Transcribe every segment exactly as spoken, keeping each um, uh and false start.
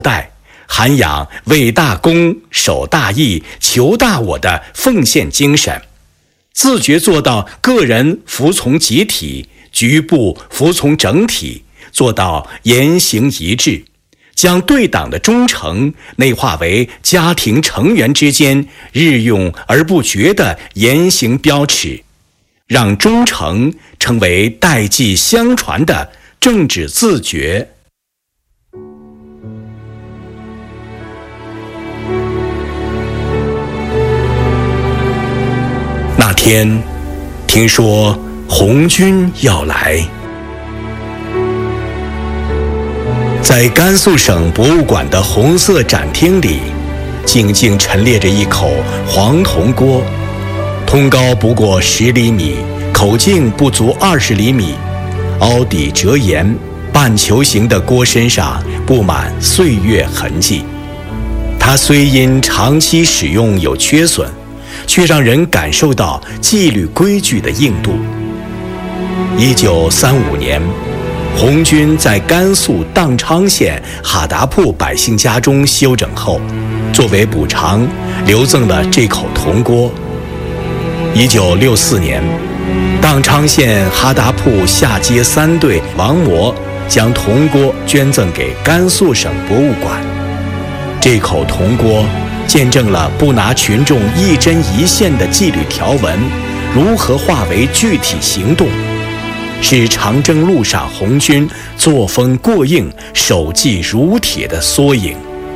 代，涵养为大公、守大义、求大我的奉献精神，自觉做到个人服从集体，局部服从整体，做到言行一致，将对党的忠诚内化为家庭成员之间日用而不觉的言行标尺，让忠诚成为代际相传的政治自觉。那天听说红军要来，在甘肃省博物馆的红色展厅里，静静陈列着一口黄铜锅，通高不过十厘米，口径不足二十厘米，凹底折沿，半球形的锅身上布满岁月痕迹。它虽因长期使用有缺损，却让人感受到纪律规矩的硬度。一九三五年，红军在甘肃宕昌县哈达铺百姓家中休整后，作为补偿，留赠了这口铜锅。一九六四年，宕昌县哈达铺下街三队王模将铜锅捐赠给甘肃省博物馆。这口铜锅见证了不拿群众一针一线的纪律条文如何化为具体行动，是长征路上红军作风过硬、守纪如铁的缩影。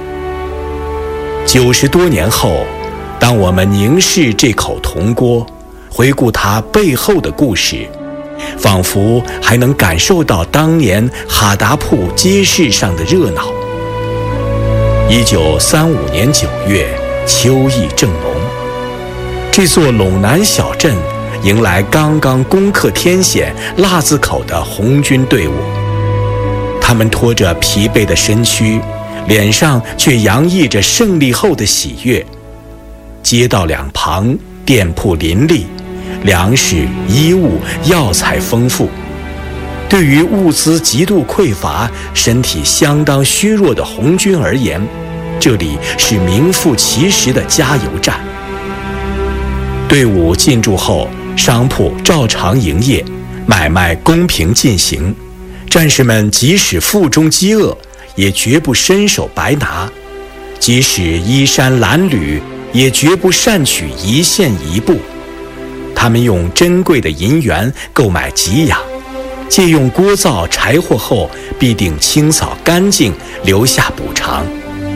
九十多年后，当我们凝视这口铜锅，回顾它背后的故事，仿佛还能感受到当年哈达铺街市上的热闹。一九三五年九月，秋意正浓，这座陇南小镇迎来刚刚攻克天险腊子口的红军队伍。他们拖着疲惫的身躯，脸上却洋溢着胜利后的喜悦。街道两旁店铺林立，粮食、衣物、药材丰富。对于物资极度匮乏、身体相当虚弱的红军而言，这里是名副其实的加油站。队伍进驻后，商铺照常营业，买卖公平进行。战士们即使腹中饥饿，也绝不伸手白拿；即使衣衫褴褛，也绝不擅取一线一步。他们用珍贵的银元购买给养，借用锅灶柴火后，必定清扫干净，留下补偿。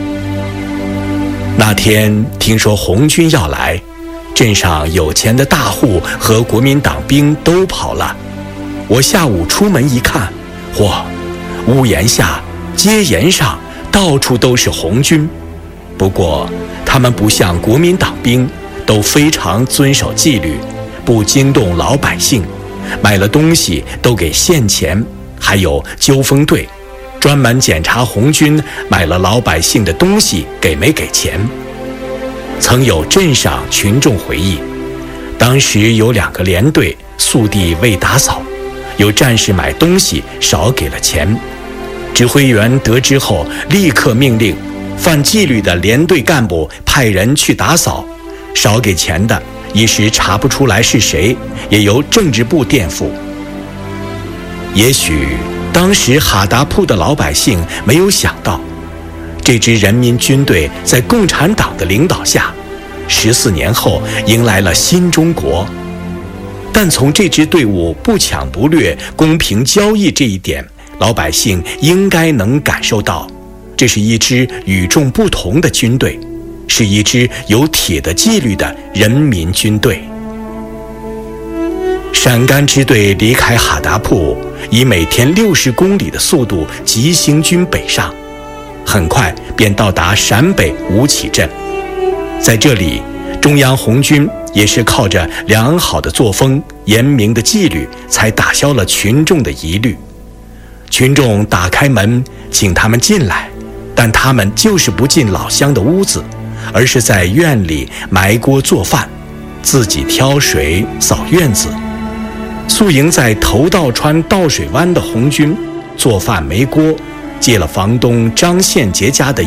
那天听说红军要来，镇上有钱的大户和国民党兵都跑了。我下午出门一看，嚯，屋檐下、街沿上到处都是红军。不过他们不像国民党兵，都非常遵守纪律，不惊动老百姓，买了东西都给现钱，还有纠锋队专门检查红军买了老百姓的东西给没给钱。曾有镇上群众回忆，当时有两个连队宿地未打扫，有战士买东西少给了钱，指挥员得知后立刻命令犯纪律的连队干部派人去打扫，少给钱的一时查不出来是谁，也由政治部垫付。也许当时哈达铺的老百姓没有想到，这支人民军队在共产党的领导下，十四年后迎来了新中国。但从这支队伍不抢不掠、公平交易这一点，老百姓应该能感受到，这是一支与众不同的军队，是一支有铁的纪律的人民军队。陕甘支队离开哈达铺，以每天六十公里的速度急行军北上，很快便到达陕北吴起镇。在这里，中央红军也是靠着良好的作风、严明的纪律，才打消了群众的疑虑。群众打开门请他们进来，但他们就是不进老乡的屋子，而是在院里埋锅做饭，自己挑水扫院子。宿营在头道川倒水湾的红军做饭没锅，借了房东张献杰家的